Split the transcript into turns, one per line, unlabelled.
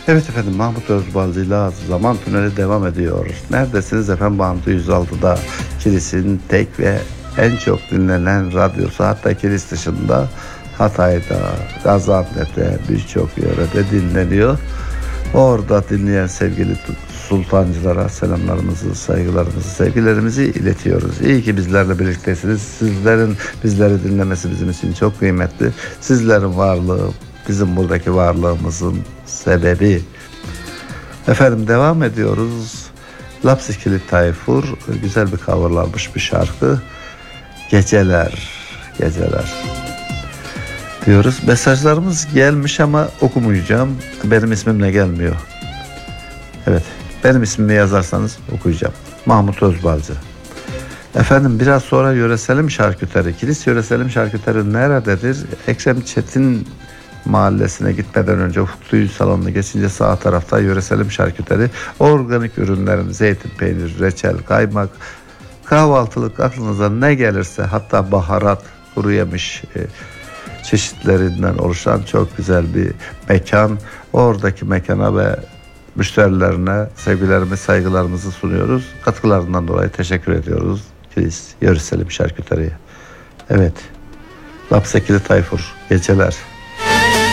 Evet efendim, Mahmut Özbalcı ile Zaman Tüneli devam ediyor. Neredesiniz efendim? Bantı 106'da Kilis'in tek ve en çok dinlenen radyosu, hatta Kilis dışında Hatay'da, Gaziantep'te, birçok yörede dinleniyor. Orada dinleyen sevgili sultancılara selamlarımızı, saygılarımızı, sevgilerimizi iletiyoruz. İyi ki bizlerle birliktesiniz. Sizlerin bizleri dinlemesi bizim için çok kıymetli. Sizlerin varlığı bizim buradaki varlığımızın sebebi. Efendim, devam ediyoruz. Lapsikili Tayfur güzel bir coverlanmış bir şarkı. Geceler, geceler diyoruz. Mesajlarımız gelmiş ama okumayacağım. Benim ismimle gelmiyor. Evet, benim ismimi yazarsanız okuyacağım. Mahmut Özbalcı. Efendim, biraz sonra Yöreselim Şarküteri. Kilis Yöreselim Şarküteri nerededir? Ekrem Çetin Mahallesi'ne gitmeden önce Ufuk Düğün Salonu'nu geçince sağ tarafta Yöreselim Şarküteri. Organik ürünlerin zeytin, peynir, reçel, kaymak, kahvaltılık aklınıza ne gelirse, hatta baharat, kuru yemiş çeşitlerinden oluşan çok güzel bir mekan. Oradaki mekana ve müşterilerine sevgilerimizi, saygılarımızı sunuyoruz. Katkılarından dolayı teşekkür ediyoruz. Kilis Yöreselim Şarküteri'ye. Evet, Lapsekili Tayfur, geceler.